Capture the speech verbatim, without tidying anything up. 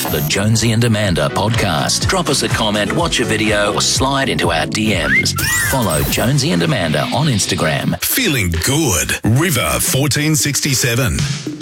to the Jonesy and Amanda podcast. Drop us a comment, watch a video, or slide into our D Ms. Follow Jonesy and Amanda on Instagram. Feeling good. River fourteen sixty-seven.